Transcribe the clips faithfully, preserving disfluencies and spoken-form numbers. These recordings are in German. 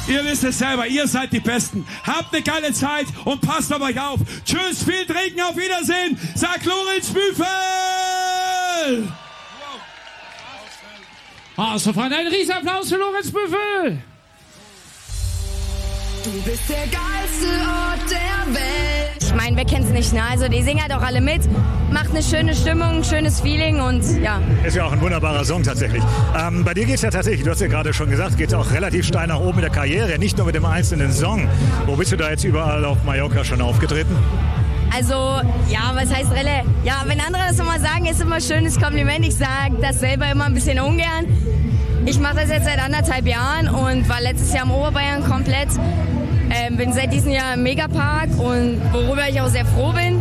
Ihr wisst es selber, ihr seid die Besten. Habt eine geile Zeit und passt auf euch auf. Tschüss, viel trinken, auf Wiedersehen, sagt Lorenz Büffel! Also, Freunde, ein Riesenapplaus für Lorenz Büffel! Du bist der geilste Ort der Welt. Ich meine, wer kennt's nicht, ne? Also die singen halt auch alle mit, macht eine schöne Stimmung, ein schönes Feeling und ja. Ist ja auch ein wunderbarer Song tatsächlich. Ähm, bei dir geht's ja tatsächlich, du hast ja gerade schon gesagt, geht's auch relativ steil nach oben in der Karriere, nicht nur mit dem einzelnen Song. Wo bist du da jetzt überall auf Mallorca schon aufgetreten? Also, ja, was heißt Relle? Ja, wenn andere das immer sagen, ist immer ein schönes Kompliment. Ich sage das selber immer ein bisschen ungern. Ich mache das jetzt seit anderthalb Jahren und war letztes Jahr im Oberbayern komplett. Ähm, bin seit diesem Jahr im Megapark und worüber ich auch sehr froh bin.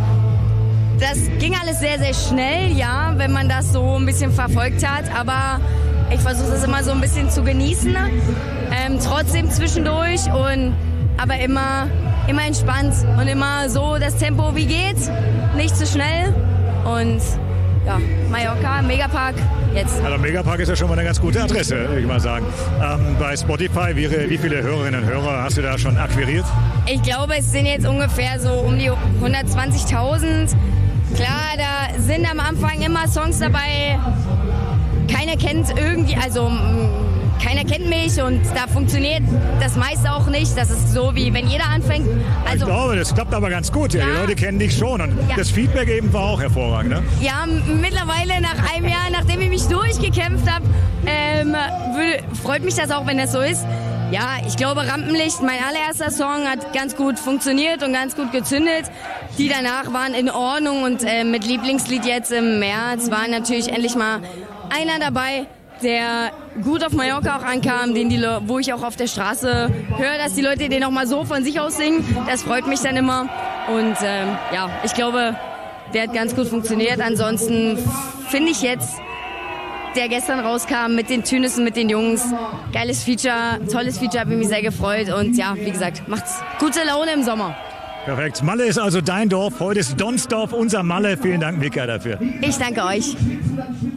Das ging alles sehr, sehr schnell, ja, wenn man das so ein bisschen verfolgt hat. Aber ich versuche das immer so ein bisschen zu genießen. Ähm, trotzdem zwischendurch und aber immer, immer entspannt und immer so das Tempo wie geht, nicht zu schnell und ja, Mallorca, Megapark, jetzt. Also Megapark ist ja schon mal eine ganz gute Adresse, würde ich mal sagen. Ähm, bei Spotify, wie, wie viele Hörerinnen und Hörer hast du da schon akquiriert? Ich glaube, es sind jetzt ungefähr so um die hundertzwanzigtausend. Klar, da sind am Anfang immer Songs dabei, keiner kennt irgendwie, also keiner kennt mich und da funktioniert das meiste auch nicht. Das ist so, wie wenn jeder anfängt. Also, ich glaube, das klappt aber ganz gut. Ja. Die Leute kennen dich schon und ja. Das Feedback eben war auch hervorragend. Ne? Ja, mittlerweile nach einem Jahr, nachdem ich mich durchgekämpft habe, ähm, freut mich das auch, wenn das so ist. Ja, ich glaube, Rampenlicht, mein allererster Song, hat ganz gut funktioniert und ganz gut gezündet. Die danach waren in Ordnung und äh, mit Lieblingslied jetzt im März war natürlich endlich mal einer dabei, der gut auf Mallorca auch ankam, den die, wo ich auch auf der Straße höre, dass die Leute den auch mal so von sich aus singen. Das freut mich dann immer. Und ähm, ja, ich glaube, der hat ganz gut funktioniert. Ansonsten finde ich jetzt, der gestern rauskam mit den Tünissen, mit den Jungs, geiles Feature, tolles Feature, habe ich mich sehr gefreut. Und ja, wie gesagt, macht's gute Laune im Sommer. Perfekt. Malle ist also dein Dorf. Heute ist Donsdorf, unser Malle. Vielen Dank, Mika, dafür. Ich danke euch.